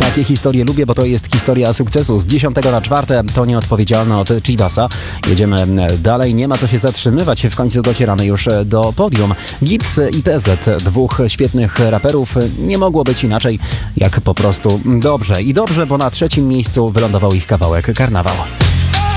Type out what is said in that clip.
Takie historie lubię, bo to jest historia sukcesu. Z 10 na 4 to nieodpowiedzialne od Chivasa. Jedziemy dalej, nie ma co się zatrzymywać. W końcu docieramy już do podium. Gibbs i PZ, dwóch świetnych raperów. Nie mogło być inaczej, jak po prostu dobrze. I dobrze, bo na 3. miejscu wylądował ich kawałek Karnawał.